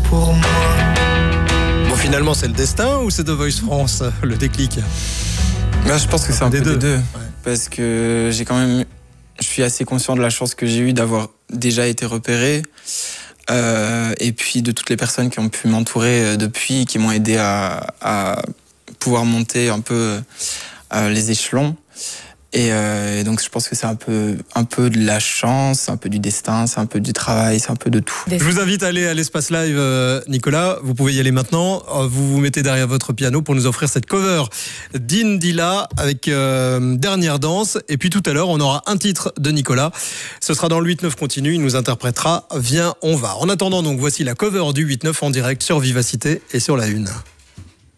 pour moi. Bon, finalement, c'est le destin ou c'est The Voice France, le déclic? Je pense que c'est un peu des deux. Ouais. Parce que je suis assez conscient de la chance que j'ai eue d'avoir déjà été repéré. Et puis de toutes les personnes qui ont pu m'entourer depuis, qui m'ont aidé à pouvoir monter un peu les échelons. Et donc je pense que c'est un peu de la chance, un peu du destin, c'est un peu du travail, c'est un peu de tout. Je vous invite à aller à l'Espace Live, Nicolas. Vous pouvez y aller maintenant. Vous vous mettez derrière votre piano pour nous offrir cette cover d'Indila avec Dernière danse. Et puis tout à l'heure, on aura un titre de Nicolas. Ce sera dans le 8-9 continu. Il nous interprétera Viens, on va. En attendant, donc, voici la cover du 8-9 en direct sur Vivacité et sur La Une.